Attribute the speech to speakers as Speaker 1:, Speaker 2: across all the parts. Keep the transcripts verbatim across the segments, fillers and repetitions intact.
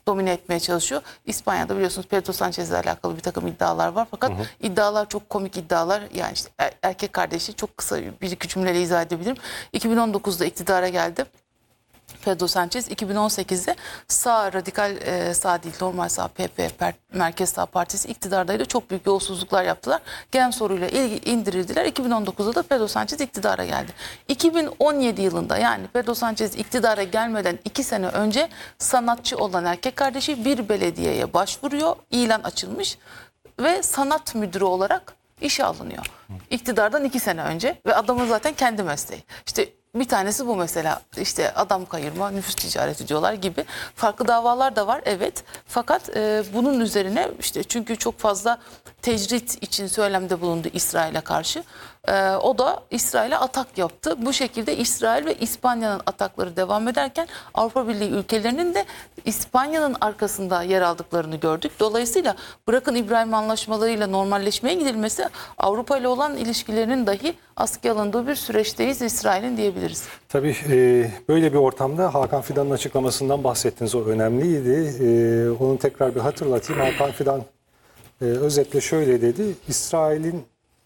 Speaker 1: domine etmeye çalışıyor. İspanya'da biliyorsunuz Pedro Sanchez'le alakalı bir takım iddialar var. Fakat hı hı. iddialar çok komik iddialar. Yani işte erkek kardeşi, çok kısa bir iki cümleyle izah edebilirim. iki bin on dokuzda iktidara geldi Pedro Sanchez. iki bin on sekizde sağ, radikal e, sağ değil, normal sağ, P P, Merkez Sağ Partisi iktidardaydı. Çok büyük yolsuzluklar yaptılar. Gen soruyla ilgi indirildiler. iki bin on dokuzda da Pedro Sanchez iktidara geldi. iki bin on yedi yılında, yani Pedro Sanchez iktidara gelmeden iki sene önce sanatçı olan erkek kardeşi bir belediyeye başvuruyor. İlan açılmış ve sanat müdürü olarak işe alınıyor. İktidardan iki sene önce ve adamın zaten kendi mesleği. İşte bir tanesi bu mesela, işte adam kayırma, nüfus ticareti diyorlar gibi farklı davalar da var, evet. Fakat e, bunun üzerine işte, çünkü çok fazla tecrit için söylemde bulundu İsrail'e karşı. E, o da İsrail'e atak yaptı. Bu şekilde İsrail ve İspanya'nın atakları devam ederken Avrupa Birliği ülkelerinin de İspanya'nın arkasında yer aldıklarını gördük. Dolayısıyla bırakın İbrahim anlaşmalarıyla normalleşmeye gidilmesi, Avrupa ile olan ilişkilerinin dahi askıya alındığı bir süreçteyiz İsrail'in diyebiliriz.
Speaker 2: Tabii e, böyle bir ortamda Hakan Fidan'ın açıklamasından bahsettiniz. O önemliydi. E, onu tekrar bir hatırlatayım. Hakan Fidan e, özetle şöyle dedi. İsrail'in,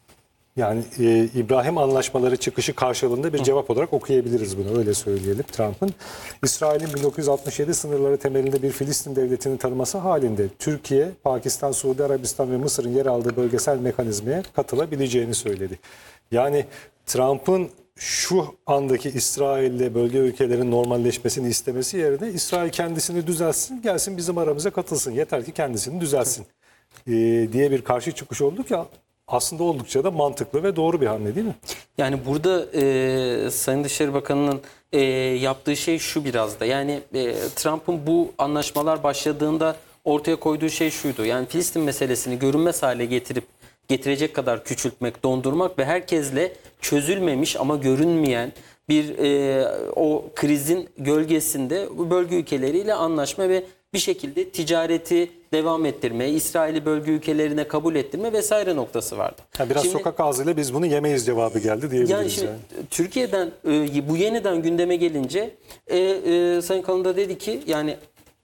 Speaker 2: yani e, İbrahim anlaşmaları çıkışı karşılığında bir cevap olarak okuyabiliriz bunu, öyle söyleyelim Trump'ın. İsrail'in bin dokuz yüz altmış yedi sınırları temelinde bir Filistin devletini tanıması halinde Türkiye, Pakistan, Suudi Arabistan ve Mısır'ın yer aldığı bölgesel mekanizmaya katılabileceğini söyledi. Yani Trump'ın şu andaki İsrail'le bölge ülkelerin normalleşmesini istemesi yerine İsrail kendisini düzelsin, gelsin bizim aramıza katılsın, yeter ki kendisini düzelsin e, diye bir karşı çıkış oldu ki aslında oldukça da mantıklı ve doğru bir hamle, değil mi?
Speaker 3: Yani burada e, Sayın Dışişleri Bakanı'nın e, yaptığı şey şu biraz da. Yani e, Trump'ın bu anlaşmalar başladığında ortaya koyduğu şey şuydu. Yani Filistin meselesini görünmez hale getirip getirecek kadar küçültmek, dondurmak ve herkesle çözülmemiş ama görünmeyen bir e, o krizin gölgesinde bu bölge ülkeleriyle anlaşma ve bir şekilde ticareti devam ettirme, İsrail'i bölge ülkelerine kabul ettirme vesaire noktası vardı.
Speaker 2: Yani biraz şimdi, sokak ağzıyla biz bunu yemeyiz cevabı geldi diyebiliriz.
Speaker 3: Yani, şimdi,
Speaker 2: yani.
Speaker 3: Türkiye'den e, bu yeniden gündeme gelince e, e, Sayın Kalın da dedi ki, yani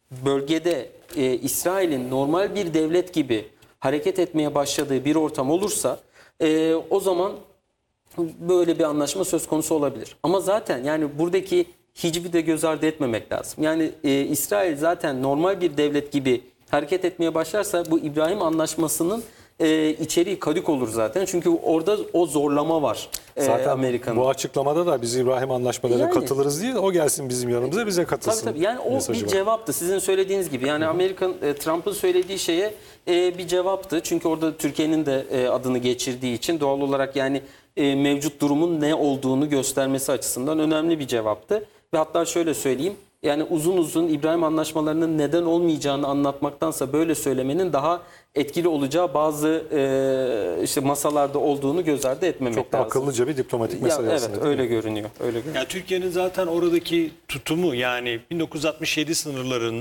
Speaker 3: bölgede e, İsrail'in normal bir devlet gibi hareket etmeye başladığı bir ortam olursa e, o zaman böyle bir anlaşma söz konusu olabilir. Ama zaten yani buradaki hiçbir de göz ardı etmemek lazım. Yani e, İsrail zaten normal bir devlet gibi hareket etmeye başlarsa bu İbrahim Anlaşması'nın e, içeriği kadük olur zaten. Çünkü orada o zorlama var e,
Speaker 2: zaten
Speaker 3: Amerika'nın.
Speaker 2: Bu açıklamada da biz İbrahim Anlaşmalarına yani, katılırız diye o gelsin bizim yanımıza, bize katılsın.
Speaker 3: Tabii tabii. Yani o bir
Speaker 2: var.
Speaker 3: cevaptı. Sizin söylediğiniz gibi. Yani Amerikan e, Trump'ın söylediği şeye e, bir cevaptı. Çünkü orada Türkiye'nin de e, adını geçirdiği için doğal olarak yani e, mevcut durumun ne olduğunu göstermesi açısından önemli bir cevaptı. Ve hatta şöyle söyleyeyim, yani uzun uzun İbrahim Anlaşmalarının neden olmayacağını anlatmaktansa böyle söylemenin daha etkili olacağı bazı e, işte masalarda olduğunu göz ardı etmemek
Speaker 2: Çok da
Speaker 3: lazım.
Speaker 2: akıllıca bir diplomatik mesele
Speaker 3: ya,
Speaker 2: aslında.
Speaker 3: Evet, öyle görünüyor. Öyle görünüyor.
Speaker 4: Yani Türkiye'nin zaten oradaki tutumu, yani bin dokuz yüz altmış yedi sınırlarının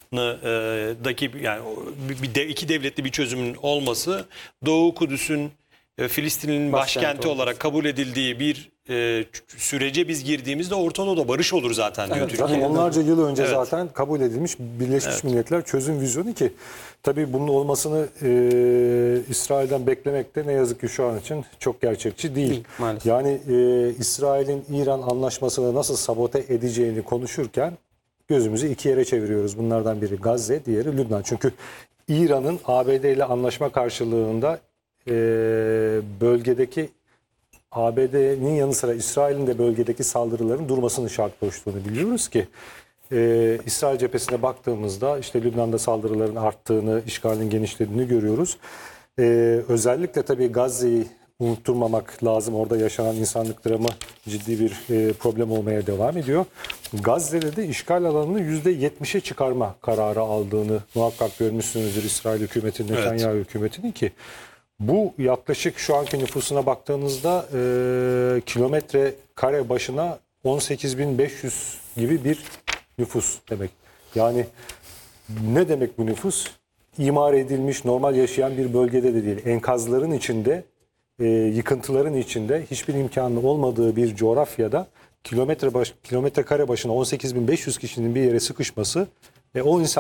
Speaker 4: daki yani bir de iki devletli bir çözümün olması, Doğu Kudüs'ün Filistin'in başkenti, başkenti olarak kabul edildiği bir e, sürece biz girdiğimizde Orta Doğu'da barış olur zaten diyor
Speaker 2: Evet,
Speaker 4: Türkiye.
Speaker 2: zaten onlarca yıl önce
Speaker 4: evet.
Speaker 2: zaten kabul edilmiş Birleşmiş evet. Milletler çözüm vizyonu ki tabii bunun olmasını e, İsrail'den beklemek de ne yazık ki şu an için çok gerçekçi değil. değil yani e, İsrail'in İran anlaşmasını nasıl sabote edeceğini konuşurken gözümüzü iki yere çeviriyoruz. Bunlardan biri Gazze, diğeri Lübnan. Çünkü İran'ın A B D ile anlaşma karşılığında e, bölgedeki A B D'nin yanı sıra İsrail'in de bölgedeki saldırıların durmasını şart koştuğunu biliyoruz ki e, İsrail cephesine baktığımızda işte Lübnan'da saldırıların arttığını, işgalin genişlediğini görüyoruz. E, özellikle tabii Gazze'yi unutturmamak lazım. Orada yaşanan insanlık dramı ciddi bir e, problem olmaya devam ediyor. Gazze'de de işgal alanını yüzde yetmişe çıkarma kararı aldığını muhakkak görmüşsünüzdür İsrail hükümetinin, Netanyahu evet. hükümetinin ki bu yaklaşık şu anki nüfusuna baktığınızda e, kilometre kare başına on sekiz bin beş yüz gibi bir nüfus demek. Yani ne demek bu nüfus? İmar edilmiş, normal yaşayan bir bölgede de değil. Enkazların içinde, e, yıkıntıların içinde hiçbir imkanı olmadığı bir coğrafyada kilometre baş, kilometre kare başına on sekiz bin beş yüz kişinin bir yere sıkışması ve o insan